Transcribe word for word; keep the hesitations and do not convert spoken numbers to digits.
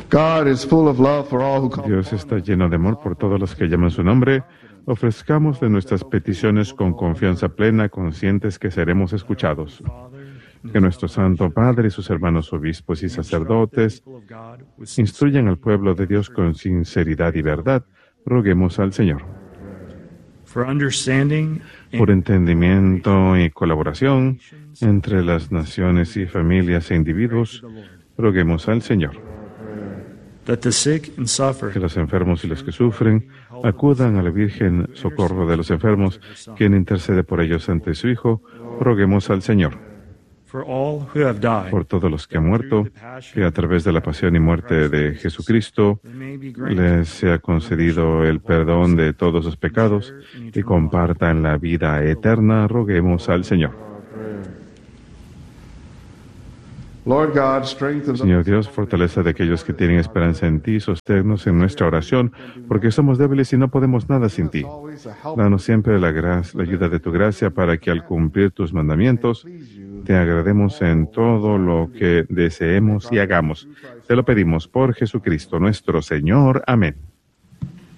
God is full of love for all who call. Dios está lleno de amor por todos los que llaman su nombre. Ofrezcamos de nuestras peticiones con confianza plena, conscientes que seremos escuchados. Que nuestro Santo Padre y sus hermanos obispos y sacerdotes instruyan al pueblo de Dios con sinceridad y verdad. Roguemos al Señor. Por entendimiento y colaboración entre las naciones y familias e individuos, roguemos al Señor. Que los enfermos y los que sufren acudan a la Virgen Socorro de los Enfermos, quien intercede por ellos ante su Hijo, roguemos al Señor. Por todos los que han muerto, que a través de la pasión y muerte de Jesucristo les sea concedido el perdón de todos sus pecados y compartan la vida eterna, roguemos al Señor. Señor Dios, fortaleza de aquellos que tienen esperanza en ti, sosténnos en nuestra oración, porque somos débiles y no podemos nada sin ti. Danos siempre la, gracia, la ayuda de tu gracia para que al cumplir tus mandamientos te agrademos en todo lo que deseemos y hagamos. Te lo pedimos por Jesucristo nuestro Señor. Amén.